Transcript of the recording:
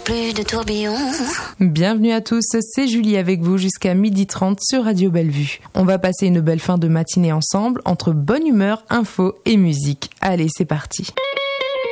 plus de tourbillons. Bienvenue à tous, c'est Julie avec vous jusqu'à 12h30 sur Radio Bellevue. On va passer une belle fin de matinée ensemble entre bonne humeur, info et musique. Allez, c'est parti.